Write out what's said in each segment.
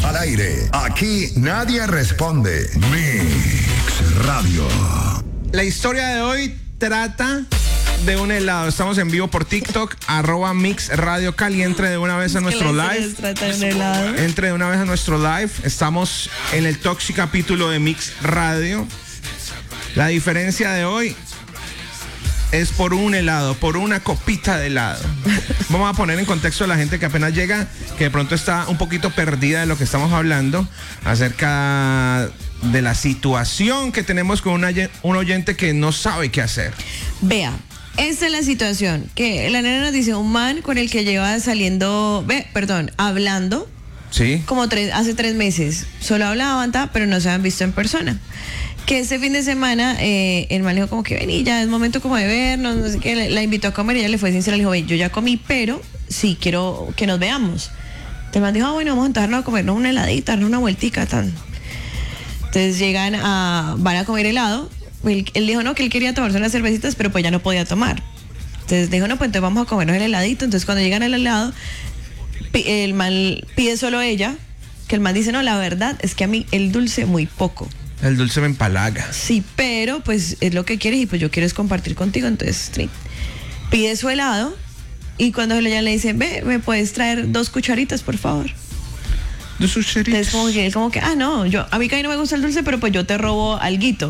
al aire. Aquí nadie responde. Mix Radio. La historia de hoy trata de un helado. Estamos en vivo por TikTok, @Mix Radio Cali. Entre de una vez a nuestro live. Entre de una vez a nuestro live. Estamos en el Toxic capítulo de Mix Radio. La diferencia de hoy es por un helado, por una copita de helado. Vamos a poner en contexto a la gente que apenas llega, que de pronto está un poquito perdida de lo que estamos hablando acerca de la situación que tenemos con un oyente que no sabe qué hacer. Vea, esta es la situación, que la nena nos dice un man con el que lleva hablando. Sí. Como hace 3 meses. Solo hablaban, pero no se habían visto en persona. Que este fin de semana el man le dijo como que vení, ya es momento como de vernos, no sé qué, la invitó a comer y ella le fue sincera, le dijo, yo ya comí, pero sí quiero que nos veamos. Entonces el man dijo, bueno, vamos a sentarnos a comernos una heladita, darnos una vueltica, tan. Entonces van a comer helado. Él dijo no, que él quería tomarse unas cervecitas, pero pues ya no podía tomar. Entonces dijo, no, pues entonces vamos a comernos el heladito. Entonces cuando llegan al helado, el man pide solo ella, que el man dice, no, la verdad es que a mí el dulce muy poco. El dulce me empalaga. Sí, pero pues es lo que quieres y pues yo quiero es compartir contigo. Entonces sí, pide su helado y cuando ella le dice, ve, ¿me puedes traer 2 cucharitas, por favor? 2 cucharitas. Entonces como que, no, a mí que no me gusta el dulce, pero pues yo te robo alguito.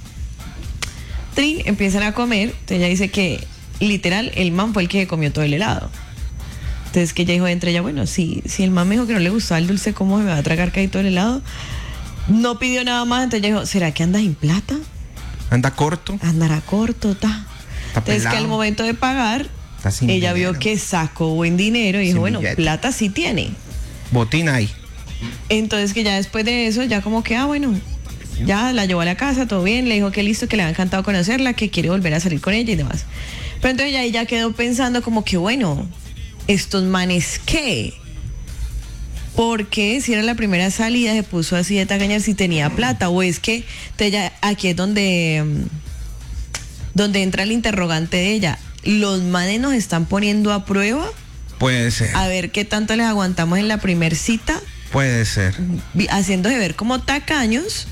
Empiezan a comer. Entonces ella dice que literal el man fue el que comió todo el helado. Entonces que ella dijo entre ella, bueno, si el man me dijo que no le gustaba el dulce, ¿cómo me va a tragar casi todo el helado? No pidió nada más. Entonces ella dijo, ¿será que anda sin plata? Anda corto. Andará corto, Entonces que al momento de pagar, ella vio que sacó buen dinero y dijo, bueno, plata sí tiene. Botín hay. Entonces que ya después de eso, ya como que, bueno, ya la llevó a la casa, todo bien, le dijo que listo, que le había encantado conocerla, que quiere volver a salir con ella y demás. Pero entonces ella quedó pensando como que, bueno, estos manes, ¿qué? Porque si era la primera salida se puso así de tagañar si tenía plata, o es que ella, aquí es donde entra el interrogante de ella. ¿Los manes nos están poniendo a prueba? Puede ser. A ver qué tanto les aguantamos en la primer cita. Puede ser. Haciéndose ver como tacaños.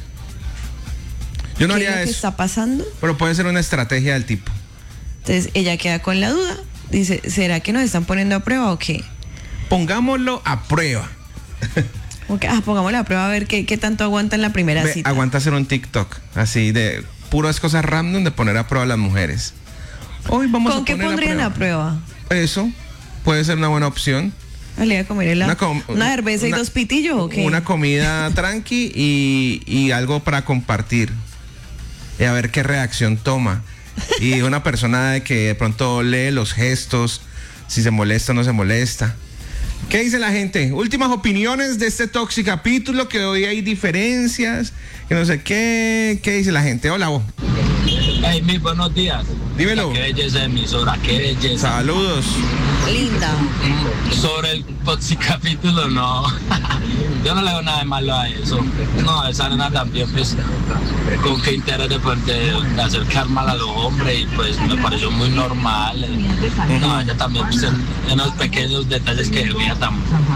Yo no haría eso. ¿Qué está pasando? Pero puede ser una estrategia del tipo. Entonces ella queda con la duda. Dice, ¿será que nos están poniendo a prueba o qué? Pongámoslo a prueba. Okay, pongámoslo a prueba a ver qué tanto aguanta en la primera cita. Aguanta hacer un TikTok así de puras cosas random de poner a prueba a las mujeres. Hoy vamos ¿Con a qué poner pondrían a prueba? Eso puede ser una buena opción. ¿Le iba a comer una cerveza y 2 pitillos o qué? Una comida tranqui y algo para compartir. Y a ver qué reacción toma. Y una persona de que de pronto lee los gestos, si se molesta o no se molesta. ¿Qué dice la gente? Últimas opiniones de este Toxic capítulo, que hoy hay diferencias, que no sé qué. ¿Qué dice la gente? Hola, vos. Hey, muy buenos días. Dímelo. Qué belleza emisora, qué belleza. Saludos. Linda. Sobre el Toxic capítulo, no. Yo no le veo nada de malo a eso. No, esa nena también, pues, con qué interés de acercar mal a los hombres, y pues me pareció muy normal. No, ella también, pues, en los pequeños detalles que veía tan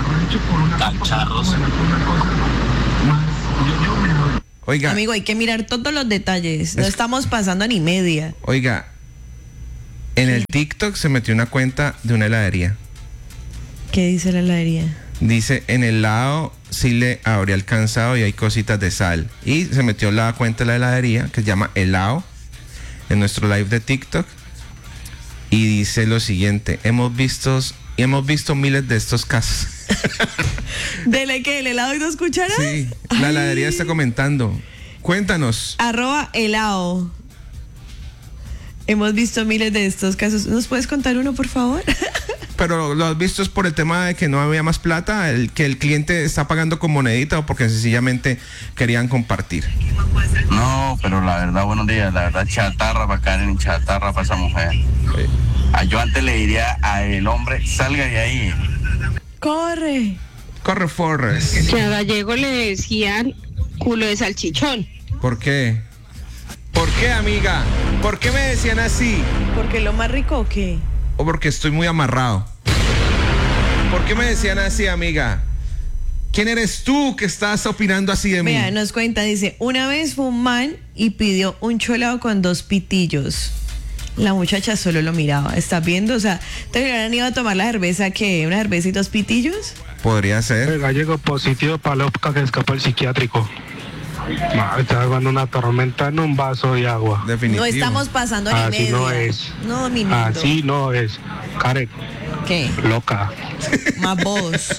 charros. Oiga. Amigo, hay que mirar todos los detalles. No estamos pasando ni media. Oiga, en el TikTok se metió una cuenta de una heladería. ¿Qué dice la heladería? Dice, en el helado sí le habría alcanzado y hay cositas de sal. Y se metió la cuenta de la heladería, que se llama Helado, en nuestro live de TikTok. Y dice lo siguiente: hemos visto miles de estos casos. ¿Dele qué? ¿El helado y 2 cucharas? Sí, la heladería está comentando. Cuéntanos. @helado. Hemos visto miles de estos casos. ¿Nos puedes contar uno, por favor? Pero lo has visto es por el tema de que no había más plata, que el cliente está pagando con monedita, o porque sencillamente querían compartir. No, pero la verdad, buenos días, la verdad, chatarra para caer en chatarra para esa mujer. Yo antes le diría al hombre, salga de ahí. Corre. Corre, Forrest. Que a Gallego le decían culo de salchichón. ¿Por qué? ¿Por qué, amiga? ¿Por qué me decían así? ¿Porque lo más rico o qué? ¿O porque estoy muy amarrado? ¿Por qué me decían así, amiga? ¿Quién eres tú que estás opinando así de mí? Vea, nos cuenta, dice, una vez fue un man y pidió un cholado con 2 pitillos. La muchacha solo lo miraba. ¿Estás viendo? O sea, ¿te hubieran ido a tomar la cerveza que una cerveza y 2 pitillos? Podría ser. El gallego positivo para la OPCA que escapó el psiquiátrico. Está jugando una tormenta en un vaso de agua. Definitivo. No estamos pasando ni Así media. no es. No, mi lindo. Así no es. Karen, ¿Qué? loca. Más vos.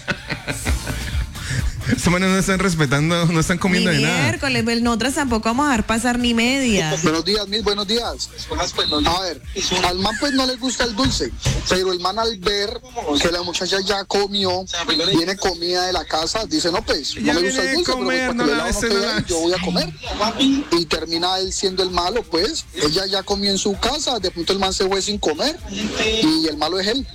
Estos manes no están respetando, no están comiendo Ni de nada. miércoles, nosotras tampoco vamos a dejar pasar ni media. Buenos días, buenos días. A ver, al man pues no le gusta el dulce, pero el man al ver que la muchacha ya comió, viene comida de la casa, dice, no pues, Ya no me gusta el viene dulce, a comer, pero no pues, la para que beses, el helado no no quede la- ahí, yo voy a comer. Y termina él siendo el malo, pues, ella ya comió en su casa, de pronto el man se fue sin comer y el malo es él.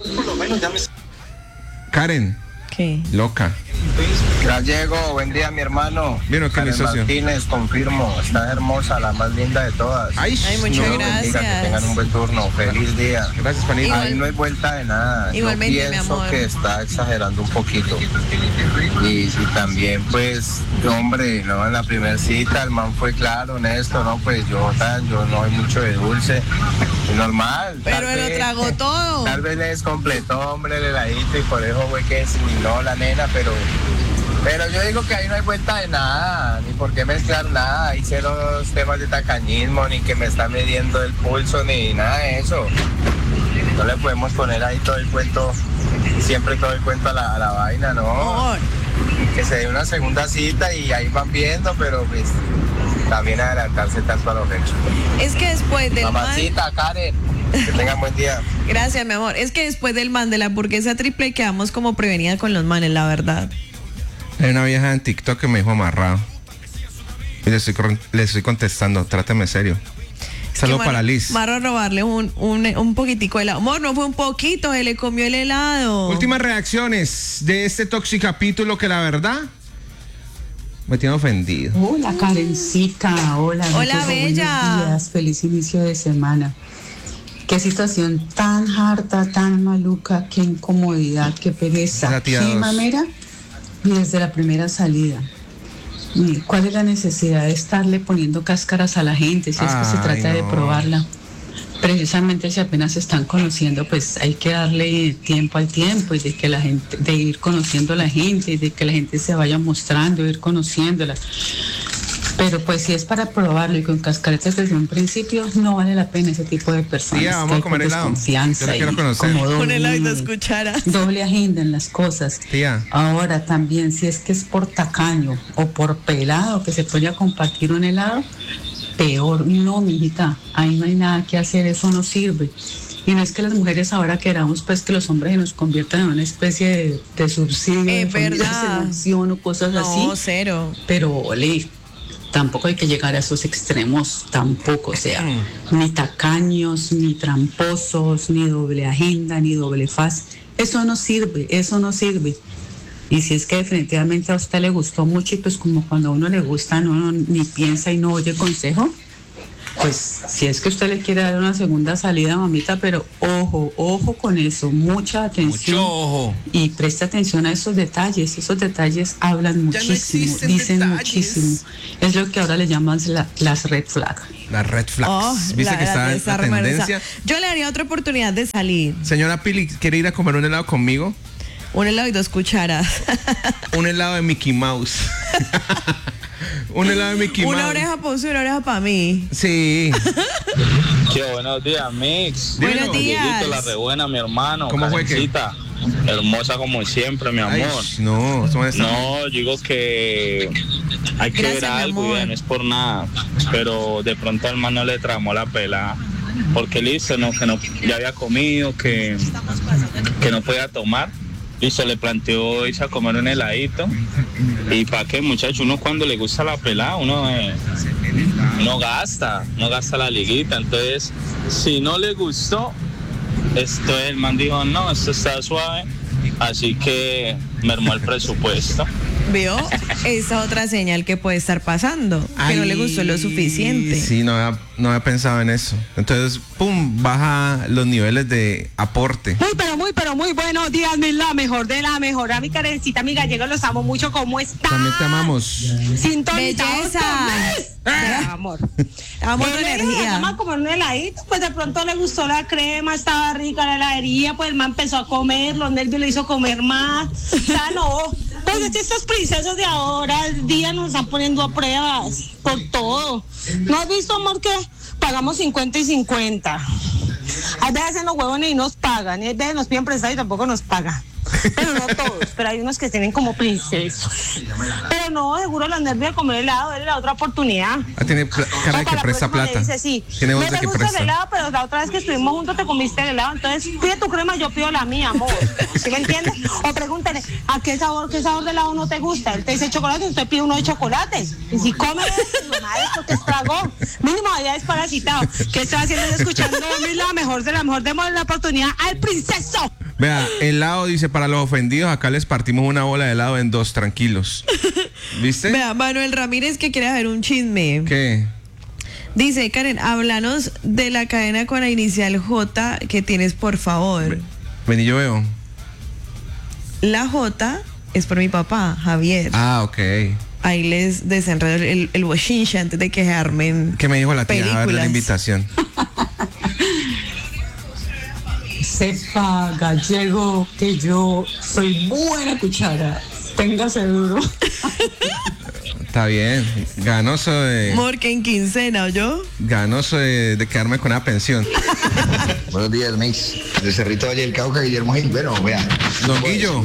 Karen, ¿Qué? loca. Gallego, buen día, mi hermano. Bien, ¿o qué, mi Karen socio? Martínez, confirmo, está hermosa, la más linda de todas. Ay, Muchas Dios gracias. bendiga, que tengan un buen turno, feliz día. Gracias, panita. Igual- Ahí no hay vuelta de nada. Igualmente, Yo mi pienso amor. que está exagerando un poquito. Y también, pues, hombre, no, en la primera cita el man fue claro, honesto, no, pues yo no hay mucho de dulce. Y normal. Pero tal él lo vez- tragó todo. Tal vez les completó, hombre, el heladito y por eso fue que no la nena, pero yo digo que ahí no hay vuelta de nada, ni por qué mezclar nada, hay ceros temas de tacañismo, ni que me está midiendo el pulso, ni nada de eso. No le podemos poner ahí todo el cuento, siempre todo el cuento a la vaina, ¿no? Amor, Que se dé una segunda cita y ahí van viendo, pero pues también adelantarse tanto a los hechos. es que después del man... Mamacita, Karen, que tengan buen día. Gracias, mi amor. Es que después del man de la hamburguesa triple quedamos como prevenida con los manes, la verdad. Hay una vieja en TikTok que me dijo amarrado. Y le estoy contestando, tráteme serio. Saludos Que para Liz. Marro a robarle un poquitico de helado. Amor, no fue un poquito, se le comió el helado. Últimas reacciones de este tóxico capítulo que la verdad me tiene ofendido. Hola Karencita, hola. Hola, Nico, bella. buenos días, feliz inicio de semana. Qué situación tan harta, tan maluca, qué incomodidad, qué pereza, Esa tía qué dos. mamera. Y desde la primera salida. ¿Y cuál es la necesidad de estarle poniendo cáscaras a la gente si es que se Ay, trata de no. probarla? Precisamente si apenas se están conociendo, pues hay que darle tiempo al tiempo y de que la gente, de ir conociendo a la gente y de que la gente se vaya mostrando, ir conociéndola. Pero pues si es para probarlo y con cascaretas desde un principio, no vale la pena ese tipo de personas. Tía, vamos que hay a comer con helado. desconfianza Yo la quiero y conocer. como Un helado y doble, 2 cucharas. doble agenda en las cosas. Tía. Ahora también, si es que es por tacaño o por pelado que se puede a compartir un helado, peor. No, mijita, ahí no hay nada que hacer, eso no sirve. Y no es que las mujeres ahora queramos pues que los hombres se nos conviertan en una especie de subsidio de Es familia de verdad. selección o cosas así. No, cero. Pero, ole, tampoco hay que llegar a esos extremos, tampoco, o sea, ni tacaños, ni tramposos, ni doble agenda, ni doble faz. Eso no sirve, eso no sirve. Y si es que definitivamente a usted le gustó mucho y pues como cuando a uno le gusta, uno ni piensa y no oye consejo, pues si es que usted le quiere dar una segunda salida, mamita, pero ojo con eso, mucha atención. Mucho ojo. Y preste atención a esos detalles hablan Ya no muchísimo, existen dicen detalles. muchísimo. Es lo que ahora le llaman las red flags. Las red flags. Oh, ¿Viste que está en la desarmarza. tendencia? Yo le daría otra oportunidad de salir. Señora Pili, ¿quiere ir a comer un helado conmigo? Un helado y 2 cucharas. Un helado de Mickey Mouse. Un helado de Mickey Mouse. Una oreja para usted, una oreja para mí. Sí. Qué buenos días, Mix. Buenos Dímelo. días. Dieguito, la rebuena, mi hermano. ¿Cómo fue que? Karencita, hermosa como siempre, mi amor. Ay, no, eso me No, digo que hay que Gracias, ver mi algo, amor. ya no es por nada, pero de pronto al man no le tramó la pela, porque listo, no, que no, ya había comido, que no podía tomar, y se le planteó irse a comer un heladito, y para qué, muchacho, uno cuando le gusta la pelada, uno gasta la liguita, entonces, si no le gustó, el man dijo, no, esto está suave, así que mermó el presupuesto. ¿Vio? Esa otra señal que puede estar pasando, que no le gustó lo suficiente. Sí, no había pensado en eso. Entonces, pum, baja los niveles de aporte. Muy buenos días, la mejor de la mejor. A mi Karencita, mi gallego, los amo mucho. ¿Cómo están? También te amamos. Sintonizados con amor. Amor de energía. Vamos a comer un heladito, pues de pronto le gustó la crema, estaba rica la heladería, pues el man empezó a comer, los nervios le hizo comer más. O sea, no, pues es que estos princesos de ahora, el día nos están poniendo a pruebas por todo. ¿No has visto, amor, que pagamos 50 y 50? A veces los huevones y nos pagan, y a veces nos piden prestado y tampoco nos pagan. Pero no todos, pero hay unos que tienen como princesos. Pero no, seguro los nervios de comer helado, es la otra oportunidad. Tiene cara de que presta plata. Dice, sí, Tiene voz no de te que gusta presta. el helado, pero la otra vez que estuvimos juntos te comiste el helado, entonces pide tu crema, yo pido la mía, amor. ¿Sí me entiendes? O pregúntale, ¿a qué sabor de helado no te gusta? Él te dice chocolate, usted pide uno de chocolate. Y si come eso, mamá, es porque estragó. Mínimo allá es parasitado. ¿Qué está haciendo? Escuchando la mejor de la mejor, démosle la oportunidad al princeso. Vea, helado dice, para los ofendidos, acá les partimos una bola de helado en 2, tranquilos. ¿Viste? Vea, Manuel Ramírez que quiere hacer un chisme. ¿Qué? Dice, Karen, háblanos de la cadena con la inicial J que tienes, por favor. Vení, yo veo. La J es por mi papá, Javier. Ah, ok. Ahí les desenredo el bochinche antes de que se armen. ¿Qué me dijo la tía? películas. A ver la invitación. Sepa, gallego, que yo soy buena cuchara. Téngase duro. Está bien. Ganoso de... Porque en quincena, ¿oyó? Ganoso de quedarme con una pensión. Buenos días, Mix. De Cerrito Valle del Cauca, Guillermo Gil. Bueno, vean. Don Guillo.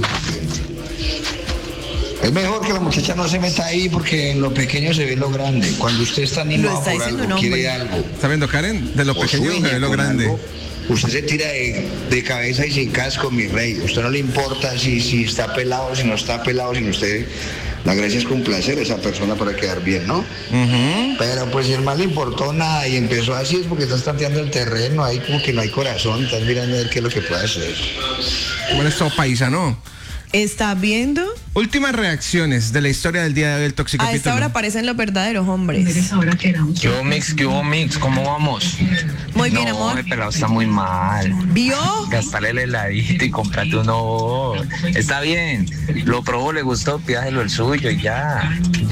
Es mejor que la muchacha no se meta ahí porque en lo pequeño se ve lo grande. Cuando usted está animado por algo, quiere algo. ¿Está viendo, Karen? De lo pequeño se ve lo grande. Algo, usted se tira de cabeza y sin casco, mi rey. Usted no le importa si está pelado, si no está pelado, sino usted... La gracia es complacer a esa persona para quedar bien, ¿no? Pero pues si el mal le importó nada y empezó así es porque estás tanteando el terreno, ahí como que no hay corazón, estás mirando a ver qué es lo que puede hacer. Bueno, esto paisano. ¿Está viendo? Últimas reacciones de la historia del día de hoy del Tóxico. A esta hora aparecen los verdaderos hombres. ¿Qué hubo, Mix? ¿Cómo vamos? Muy bien, amor. No, el pelado está muy mal. ¿Vio? Gastarle el heladito y comprarte uno. Está bien. Lo probó, le gustó, pídaselo el suyo y ya.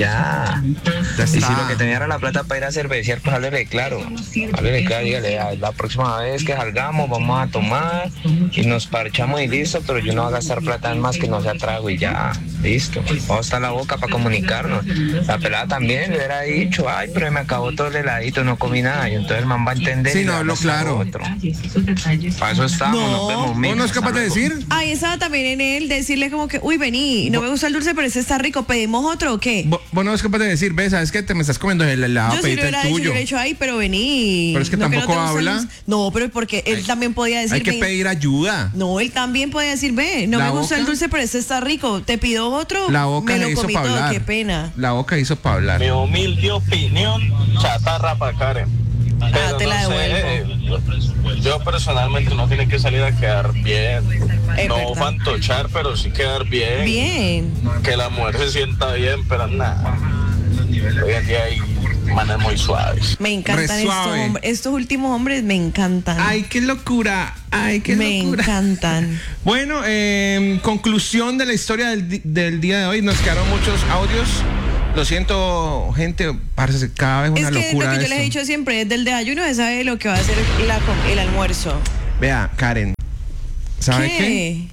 Y si lo que tenía era la plata para ir a cervecear, pues háblele claro. Dígale, la próxima vez que salgamos vamos a tomar y nos parchamos y listo, pero yo no voy a gastar plata en más que no sea trago y ya. Listo. Vamos a estar la boca para comunicarnos. La pelada también le hubiera dicho, ay, pero me acabó todo el heladito, no comí nada. Y entonces el man va a entender. Sí, no, hablo claro. Para eso estamos, nos vemos. ¿Vos no es capaz de decir? Ahí estaba también en él decirle como que, uy, vení, no me gusta el dulce, pero ese está rico, ¿pedimos otro o qué? Vos no es capaz de decir, ves, ¿sabes qué? Te me estás comiendo el helado, Yo sí pedite lo el hubiera dicho, tuyo. hubiera dicho, ay, pero vení. Pero es que no, tampoco no te gusta el habla. dulce. No, pero porque él también podía decir, Hay que ven. pedir ayuda. No, él también podía decir, ve, no La me gusta boca- el dulce, pero ese está rico, te pido otro, La boca me le lo hizo comí para todo, hablar. qué pena. La boca hizo para hablar. Mi humilde opinión, chatarra para Karen. Pero te la no sé, yo personalmente no tiene que salir a quedar bien. Es No verdad. fantochar, pero sí quedar bien. Bien. Que la mujer se sienta bien, pero nada. Hoy en día hay manes muy suaves. Me encantan Re estos suave. hombres, estos últimos hombres me encantan. Ay, qué locura. Ay, qué me locura. encantan. Bueno, conclusión de la historia del día de hoy. Nos quedaron muchos audios. Lo siento, gente, parece cada vez una Es que locura lo que yo les he esto. dicho siempre es del desayuno, se sabe lo que va a ser el almuerzo. Vea, Karen, ¿sabe qué?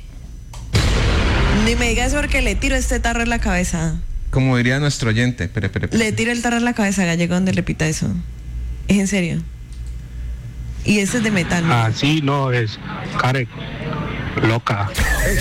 Ni me digas porque le tiro este tarro en la cabeza. Como diría nuestro oyente, espere. Le tiro el tarro en la cabeza, gallego, donde le pita eso. Es en serio. Y ese es de metal. Así no es, Karen, loca.